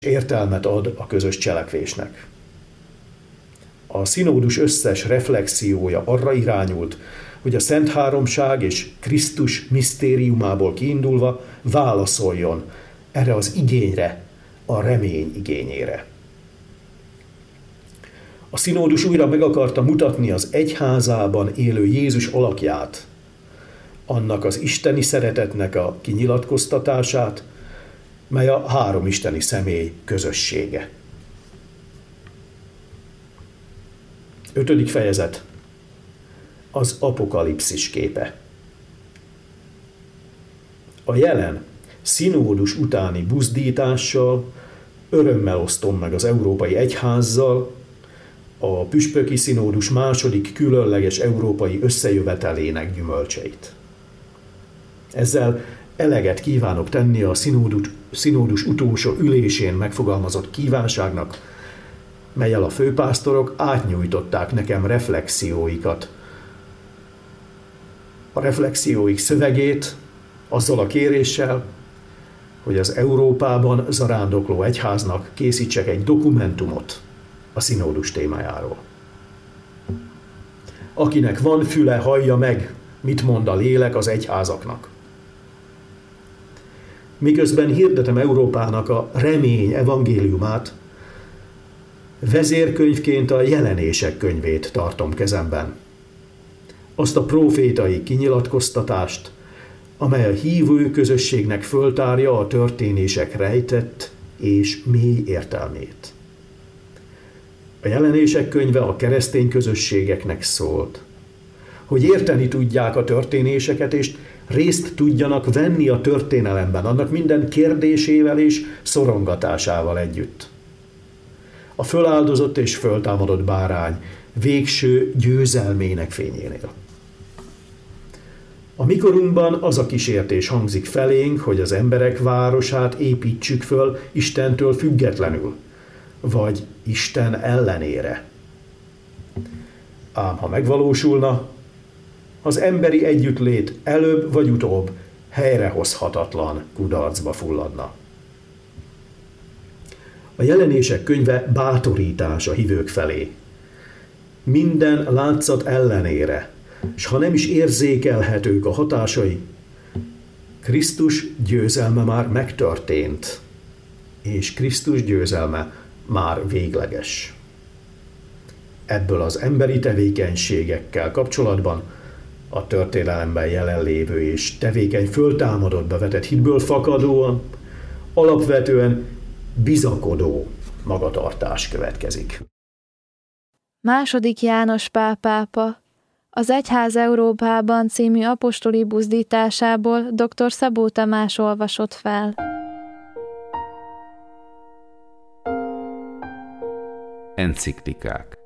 értelmet ad a közös cselekvésnek. A szinódus összes reflexiója arra irányult, hogy a Szent Háromság és Krisztus misztériumából kiindulva válaszoljon erre az igényre, a remény igényére. A szinódus újra meg akarta mutatni az egyházában élő Jézus alakját, annak az isteni szeretetnek a kinyilatkoztatását, mely a három isteni személy közössége. 5. fejezet. Az apokalipszis képe. A jelen szinódus utáni buzdítással örömmel osztom meg az Európai Egyházzal a püspöki szinódus második különleges európai összejövetelének gyümölcseit. Ezzel eleget kívánok tenni a szinódus utolsó ülésén megfogalmazott kívánságnak, mellyel a főpásztorok átnyújtották nekem reflexióikat. A reflexióik szövegét azzal a kéréssel, hogy az Európában zarándokló egyháznak készítsek egy dokumentumot a szinódus témájáról. Akinek van füle, hallja meg, mit mond a lélek az egyházaknak. Miközben hirdetem Európának a remény evangéliumát, vezérkönyvként a Jelenések könyvét tartom kezemben. Azt a prófétai kinyilatkoztatást, amely a hívő közösségnek föltárja a történések rejtett és mély értelmét. A Jelenések könyve a keresztény közösségeknek szólt, hogy érteni tudják a történéseket, és részt tudjanak venni a történelemben, annak minden kérdésével és szorongatásával együtt. A föláldozott és föltámadott bárány végső győzelmének fényénél. A mikorunkban az a kísértés hangzik felénk, hogy az emberek városát építsük föl Istentől függetlenül, vagy Isten ellenére. Ám ha megvalósulna, az emberi együttlét előbb vagy utóbb helyrehozhatatlan kudarcba fulladna. A Jelenések könyve bátorítás a hívők felé. Minden látszat ellenére, s ha nem is érzékelhetők a hatásai, Krisztus győzelme már megtörtént, és Krisztus győzelme már végleges. Ebből az emberi tevékenységekkel kapcsolatban a történelemben jelenlévő és tevékeny föltámadott bevetett hitből fakadóan, alapvetően bizakodó magatartás következik. II. János Pál pápa az Egyház Európában című apostoli buzdításából dr. Szabó Tamás olvasott fel. Enciklikák.